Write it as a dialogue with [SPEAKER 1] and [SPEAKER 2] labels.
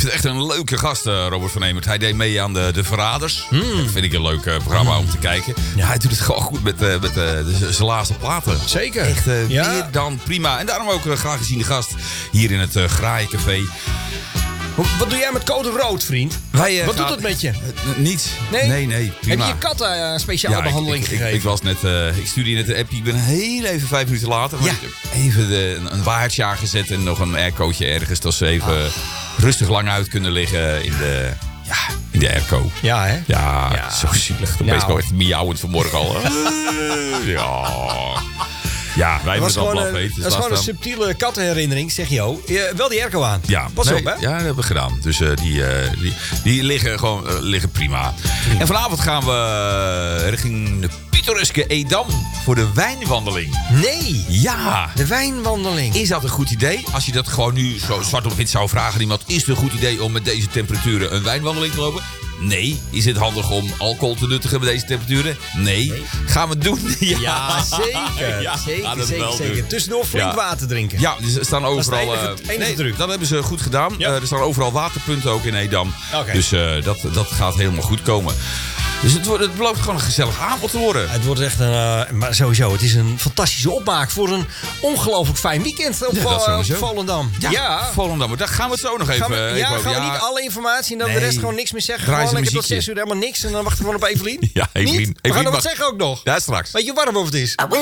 [SPEAKER 1] vind het echt een leuke gast, Robert van Emert. Hij deed mee aan de Verraders. Dat vind ik een leuk programma om te kijken. Ja, hij doet het gewoon goed met zijn laatste platen.
[SPEAKER 2] Zeker.
[SPEAKER 1] Echt meer dan prima. En daarom ook graag gezien de gast hier in het Graaiencafé.
[SPEAKER 2] Wat doe jij met code rood, vriend? Wat doet dat met je?
[SPEAKER 1] Niets. Nee, prima.
[SPEAKER 2] Heb je kat een speciale behandeling gegeven?
[SPEAKER 1] Ik was net, ik stuurde net de appje. Ik ben heel even 5 minuten later. Maar ik heb even een waardje aangezet en nog een aircootje ergens. Dat ze even rustig lang uit kunnen liggen in de airco.
[SPEAKER 2] Ja, hè?
[SPEAKER 1] Ja. Zo zielig. Dan ben je echt miauwend vanmorgen al. Ja, wij hebben het al af weten.
[SPEAKER 2] Dat is gewoon een subtiele kattenherinnering, zeg je. Wel die airco aan.
[SPEAKER 1] Ja,
[SPEAKER 2] pas op, hè?
[SPEAKER 1] Ja, dat hebben we gedaan. Dus die liggen prima. En vanavond gaan we richting de pittoreske Edam voor de wijnwandeling.
[SPEAKER 2] Nee.
[SPEAKER 1] Ja.
[SPEAKER 2] De wijnwandeling.
[SPEAKER 1] Is dat een goed idee? Als je dat gewoon nu zo zwart op wit zou vragen aan iemand. Is het een goed idee om met deze temperaturen een wijnwandeling te lopen? Nee. Is het handig om alcohol te nuttigen met deze temperaturen? Nee. Gaan we het doen?
[SPEAKER 2] Ja, zeker.
[SPEAKER 1] Ja,
[SPEAKER 2] zeker. Tussendoor flink water drinken.
[SPEAKER 1] Ja, dus er staan overal...
[SPEAKER 2] Dat is de enige truc.
[SPEAKER 1] Dat hebben ze goed gedaan.
[SPEAKER 2] Ja.
[SPEAKER 1] Er staan overal waterpunten ook in Edam.
[SPEAKER 2] Okay.
[SPEAKER 1] Dus dat gaat helemaal goed komen. Dus het belooft gewoon een gezellig avond te worden.
[SPEAKER 2] Het wordt echt maar sowieso, het is een fantastische opmaak voor een ongelooflijk fijn weekend op Volendam.
[SPEAKER 1] Ja, Volendam. Maar daar gaan we het zo nog even...
[SPEAKER 2] Gaan we niet alle informatie en dan de rest gewoon niks meer zeggen? Gewoon lekker tot 6 uur helemaal niks en dan wachten we gewoon op Evelien?
[SPEAKER 1] Ja, Evelien.
[SPEAKER 2] We gaan nog wat zeggen ook nog.
[SPEAKER 1] Ja, straks.
[SPEAKER 2] Weet je hoe warm of het is?